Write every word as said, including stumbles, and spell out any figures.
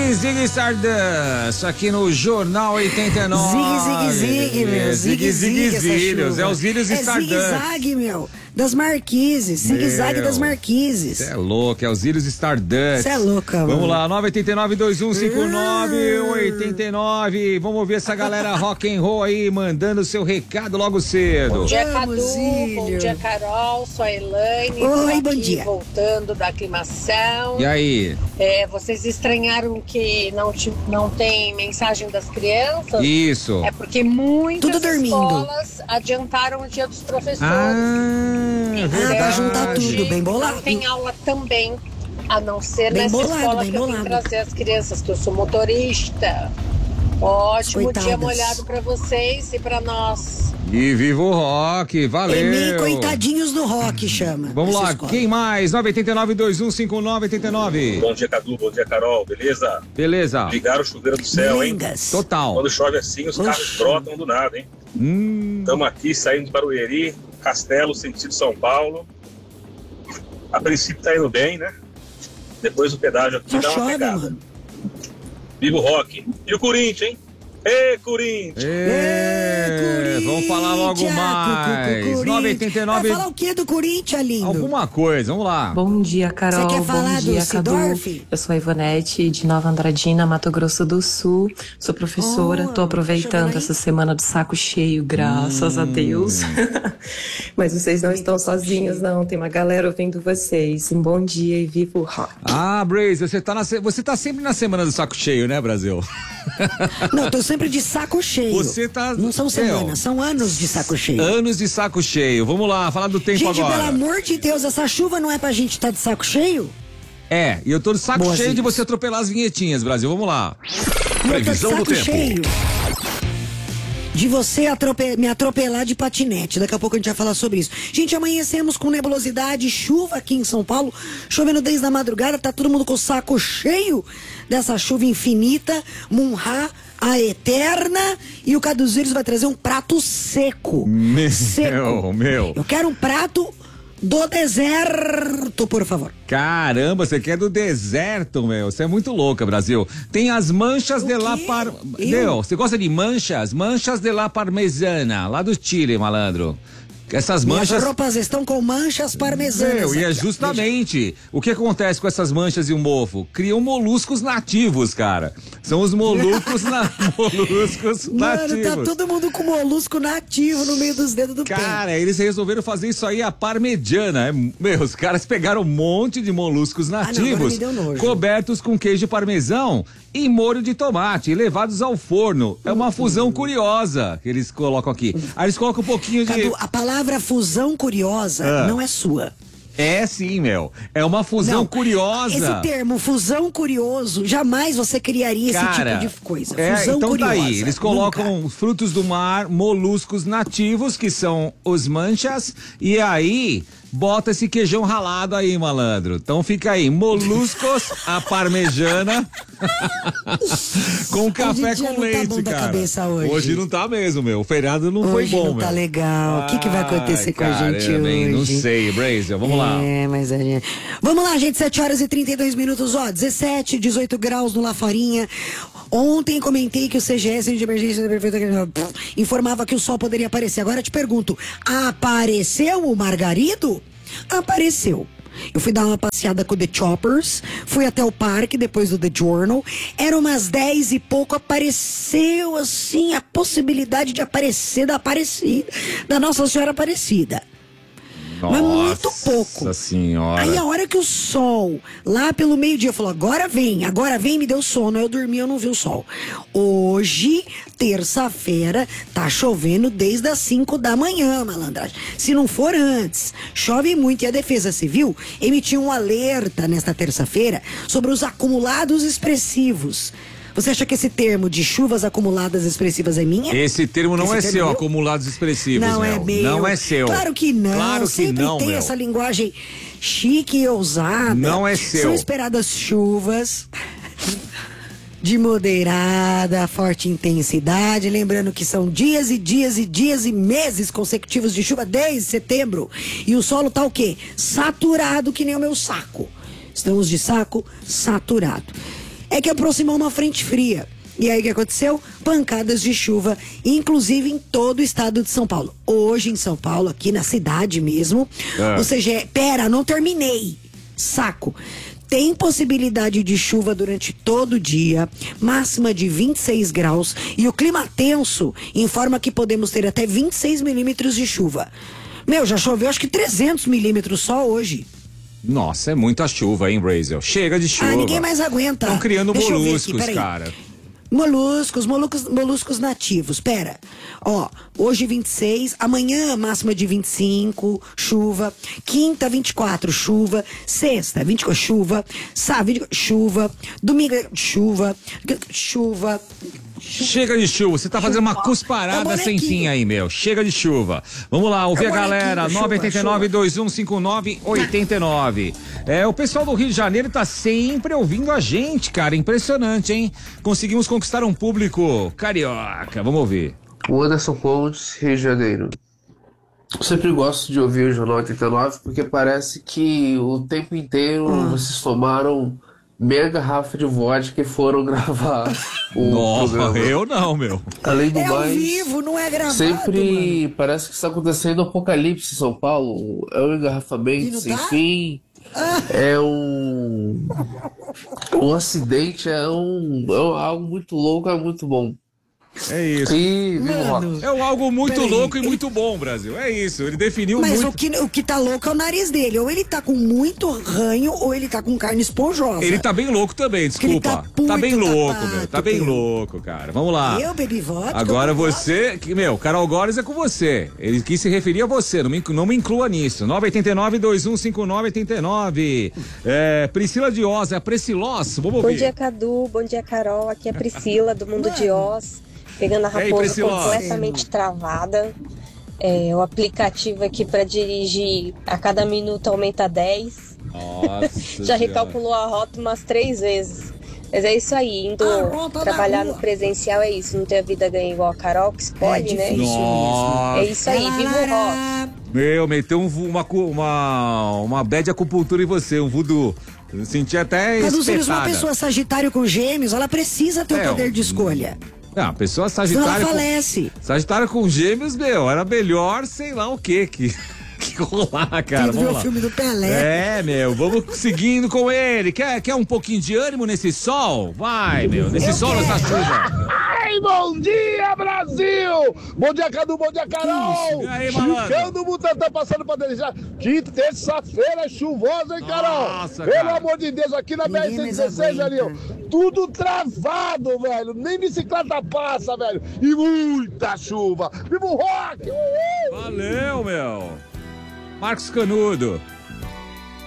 Zig Zig Stardust, aqui no Jornal oitenta e nove. Zig Zig Zig, meu. Zig Zig Zig, é os Zílios Stardust. É zigue-zague, meu. Das Marquises, zigue-zague das Marquises. Você é louco, é os Zílios Stardust. Você é louca, mano. Vamos lá, nove oito nove, dois um cinco nove, oito nove. Vamos ver essa galera rock and roll aí, mandando seu recado logo cedo. Bom dia, Cadu. Zílio. Bom dia, Carol. Sou a Elaine. Oi, Tô bom aqui dia. voltando da aclimação. E aí? É, vocês estranharam que não, te, não tem mensagem das crianças? Isso. É porque muitas Tudo dormindo. escolas adiantaram o dia dos professores. Ah, Ah, verdade. pra juntar tudo, bem bolado. Não tem aula também, a não ser Bem nessa bolado, escola bem que eu vim bolado. trazer as crianças, que eu sou motorista. Ótimo Coitadas. dia molhado pra vocês e pra nós. E viva o rock, valeu. Emi, coitadinhos do rock, chama. Vamos essa lá, escola. quem mais? nove oito nove, dois um cinco nove, oito nove. Bom dia, Cadu. Bom dia, Carol. Beleza? Beleza. Ligaram o chuveiro do céu, hein? Lindas. Total. Quando chove assim, os carros Oxe. brotam do nada, hein? Hum, Estamos aqui saindo de Barueri, Castelo, sentido São Paulo. A princípio tá indo bem, né? Depois o pedágio aqui Só dá uma chove, pegada. mano. Viva o rock. E o Corinthians, hein? Ê, Corinthians! é, vamos falar logo Corinthians, mais. cu, cu, cu, nove oito Corinthians. nove. Vai falar o que do Corinthians, lindo? Alguma coisa, vamos lá. Bom dia, Carol. Você quer falar Bom do dia, Cadu. Sidorf? Eu sou a Ivonete, de Nova Andradina, Mato Grosso do Sul. Sou professora, Oh, tô aproveitando chegando aí. essa semana do saco cheio, graças Hum. a Deus. Mas vocês não estão sozinhos, não. Tem uma galera ouvindo vocês. Um bom dia e viva o rock. Ah, Braze, você tá, na, se- você tá sempre na semana do saco cheio, né, Brasil? Não, eu tô sempre de saco cheio. Você tá- Não são Meu. semanas, são anos de saco cheio. Anos de saco cheio. Vamos lá, falar do tempo Gente, agora. pelo amor de Deus, essa chuva não é pra gente estar de saco cheio? É, e eu tô de saco Boas cheio de dicas. você atropelar as vinhetinhas, Brasil. Vamos lá. Previsão do tempo. Cheio de você atrope- me atropelar de patinete. Daqui a pouco a gente vai falar sobre isso. Gente, amanhecemos com nebulosidade, chuva aqui em São Paulo, chovendo desde a madrugada, tá todo mundo com o saco cheio dessa chuva infinita. Munhá, a eterna, e o Caduzeiros vai trazer um prato seco. Meu, seco. meu. Eu quero um prato do deserto, por favor. Caramba, você quer do deserto, meu. Você é muito louca, Brasil. Tem as manchas O de la quê? par... Eu? Meu, você gosta de manchas? Manchas de la parmesana, lá do Chile, malandro. Essas Minhas manchas... roupas estão com manchas parmesanas. Meu, e é aqui, ó. justamente o que acontece com essas manchas e o mofo? Criam moluscos nativos, cara. São os moluscos, na... moluscos Mano, nativos. tá todo mundo com molusco nativo no meio dos dedos do pé. Cara, eles resolveram fazer isso aí a parmegiana. É, meu, os caras pegaram um monte de moluscos não, agora nativos, me deu nojo. cobertos com queijo parmesão e molho de tomate, e levados ao forno. É uma fusão curiosa que eles colocam aqui. Aí eles colocam um pouquinho de... Cadu, a palavra fusão curiosa Ah. não é sua. É sim, meu. É uma fusão Não, curiosa. Esse termo, fusão curioso, jamais você criaria esse Cara, tipo de coisa. é, Fusão então curiosa. tá aí, eles colocam Nunca. frutos do mar, moluscos nativos, que são os manchas, e aí bota esse queijão ralado aí, malandro. Então fica aí, moluscos à parmejana com café dia com não tá leite, bom da cara. cabeça hoje. Hoje não tá mesmo, meu. O feriado não foi Hoje bom, não meu. tá legal. O que, que vai acontecer Ai, com a gente caramba, hoje? hein? Não sei, Brazel, vamos lá. É, mas a gente... Vamos lá, gente, sete horas e trinta e dois minutos, ó, dezessete, dezoito graus no Lafarinha. Ontem comentei que o C G S de emergência da prefeitura informava que o sol poderia aparecer. Agora eu te pergunto, apareceu o Margarido? Apareceu. Eu fui dar uma passeada com o The Choppers, fui até o parque depois do The Journal, eram umas dez e pouco, apareceu assim a possibilidade de aparecer da Aparecida, da Nossa Senhora Aparecida. Mas muito pouco. Nossa senhora. Aí a hora que o sol, lá pelo meio-dia, falou, agora vem, agora vem, me deu sono. Eu dormi, eu não vi o sol. Hoje, terça-feira, tá chovendo desde as cinco da manhã, malandragem. Se não for antes, chove muito. E a Defesa Civil emitiu um alerta nesta terça-feira sobre os acumulados expressivos. Você acha que esse termo de chuvas acumuladas expressivas é minha? Esse termo não Esse é termo seu, meu? acumulados expressivos, Não meu. é meu. Não é seu. Claro que não. Claro que Sempre não, tem meu. essa linguagem chique e ousada. Não é seu. São esperadas chuvas de moderada, forte intensidade. Lembrando que são dias e dias e dias e meses consecutivos de chuva desde setembro. E o solo tá o quê? Saturado, que nem o meu saco. Estamos de saco saturado. é que aproximou uma frente fria. E aí o que aconteceu? Pancadas de chuva, inclusive em todo o estado de São Paulo. Hoje em São Paulo, aqui na cidade mesmo. É. Ou seja, pera, não terminei. Saco. Tem possibilidade de chuva durante todo o dia, máxima de vinte e seis graus. E o clima tenso informa que podemos ter até vinte e seis milímetros de chuva. Meu, já choveu acho que trezentos milímetros só hoje. Nossa, é muita chuva, hein, Brasil? Chega de chuva. Ah, ninguém mais aguenta. Estão criando Deixa moluscos, aqui, cara. Moluscos, moluscos, moluscos nativos. Pera, ó, hoje vinte e seis, amanhã máxima de vinte e cinco, chuva. Quinta, vinte e quatro, chuva. Sexta, vinte e quatro, chuva. Sábado, vinte e quatro, chuva. Domingo, chuva. Chuva. Chega de chuva, você tá fazendo uma cusparada sem fim aí, meu. Chega de chuva. Vamos lá, ouvir a galera. nove oito nove, dois um cinco nove, oito nove. É, o pessoal do Rio de Janeiro tá sempre ouvindo a gente, cara. Impressionante, hein? Conseguimos conquistar um público carioca. Vamos ouvir. O Anderson Pontes, Rio de Janeiro. Eu sempre gosto de ouvir o Jornal oitenta e nove porque parece que o tempo inteiro hum. vocês tomaram meia garrafa de vodka e foram gravar o Nossa, programa. Eu não, meu. Além do é mais, ao vivo, não é gravado, sempre mano. Parece que está acontecendo um apocalipse em São Paulo. É um engarrafamento sem tá? fim. Ah. É um um acidente, é um, é um algo muito louco, é muito bom. É isso. E viva o rock. É um algo muito louco e muito bom, Brasil. É isso. Ele definiu Mas muito. Mas o que, o que tá louco é o nariz dele. Ou ele tá com muito ranho, ou ele tá com carne esponjosa. Ele tá bem louco também, desculpa. Tá, tá bem louco, tapado, meu. Tá bem meu. louco, cara. Vamos lá. Eu bebi vodka. Agora você, que, meu, Carol Góes é com você. Ele quis se referir a você, não me, não me inclua nisso. nove oito nove, dois um cinco nove, oito nove. É, Priscila de Oz, é a Priscilos. Vamos ouvir. Bom dia, Cadu. Bom dia, Carol. Aqui é a Priscila, do Mundo de Oz. Pegando a raposa Ei, completamente travada. É, o aplicativo aqui para dirigir a cada minuto aumenta dez. Nossa. Já recalculou a rota umas três vezes. Mas é isso aí, indo trabalhar no presencial é isso. Não ter a vida ganha igual a Carol, que escolhe, é né? Nossa. É isso aí, viva o rock. Meu, meteu um, uma, uma, uma bad de acupuntura em você, um voodoo. Eu senti até Cadu, se espetada. uma pessoa sagitário com gêmeos, ela precisa ter o é, poder de escolha. Não, a pessoa sagitária. Ela falece. Com, sagitária com gêmeos, meu, era melhor, sei lá o quê, que. Que rolar, cara. Tem que ver o filme do Pelé. É, meu, vamos seguindo com ele. Quer, quer um pouquinho de ânimo nesse sol? Vai, meu, nesse Eu sol, quero. nessa chuva. Ai, bom dia, Brasil! Bom dia, Cadu, bom dia, Carol! E aí, malandro? Chicão do Butantã passando pra desejar. Quinta, terça-feira chuvosa, hein, Carol? Nossa, Pelo cara. amor de Deus, aqui na B R Ninguém cento e dezesseis, mais ali, ó. Tudo travado, velho. Nem bicicleta passa, velho. E muita chuva. Viva o rock! Uhul! Valeu, meu. Marcos Canudo.